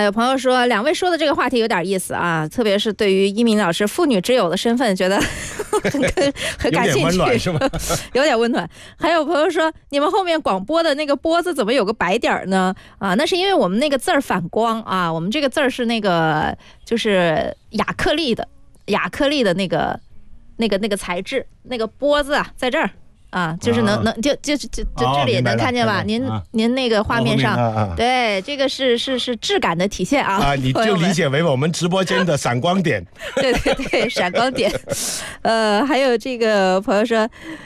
有朋友说两位说的这个话题有点意思啊，特别是对于一鸣老师妇女之友的身份，觉得很感兴趣， 有点温暖是吧？ 有点温暖。还有朋友说，你们后面广播的那个波字怎么有个白点呢？啊，那是因为我们那个字儿反光啊，我们这个字儿是那个就是亚克力的那个材质，那个波字啊，在这儿。啊，就是就这里能看见吧？您那个画面上，对，这个是质感的体现啊。 啊，你就理解为我们直播间的闪光点。 对，闪光点。还有这个朋友说，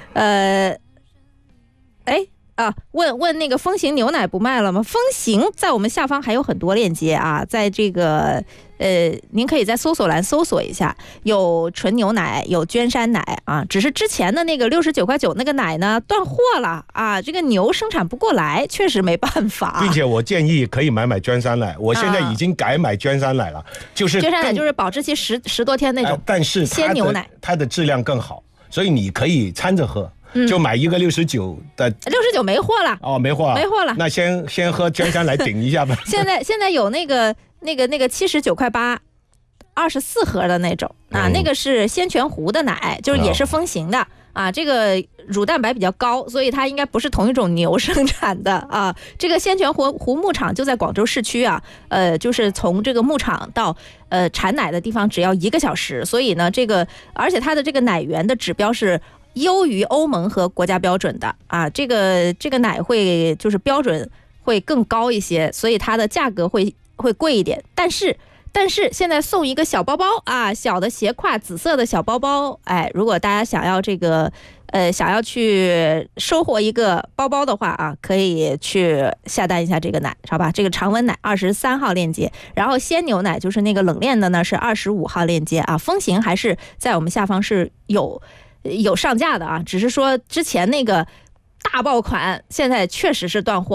问那个风行牛奶不卖了吗？风行在我们下方还有很多链接啊，在这个您可以在搜索栏搜索一下，有纯牛奶，有娟山奶啊。只是之前的那个69.9块那个奶呢断货了啊，这个牛生产不过来，确实没办法。 并且我建议可以买娟山奶，我现在已经改买娟山奶了，就是娟山奶就是保质期十多天那种， 但是鲜牛奶它的质量更好，所以你可以掺着喝。就买一个69的 ，69没货了哦， 没货了。那先喝娟山来顶一下吧。 现在有那个79.8块24盒的那种啊，那个是鲜泉湖的奶，就是也是风行的啊。这个乳蛋白比较高，所以它应该不是同一种牛生产的啊。这个鲜泉湖牧场就在广州市区啊，就是从这个牧场到产奶的地方只要1个小时，所以呢，而且它的这个奶源的指标是优于欧盟和国家标准的啊，这个奶会就是标准会更高一些，所以它的价格会贵一点。但是现在送一个小包包啊，小的斜挎紫色的小包包，哎，如果大家想要想要去收获一个包包的话啊，可以去下单一下这个奶，好吧？这个常温奶23号链接，然后鲜牛奶就是那个冷链的呢是25号链接啊。风行还是在我们下方是有上架的啊，只是说之前那个大爆款现在确实是断货。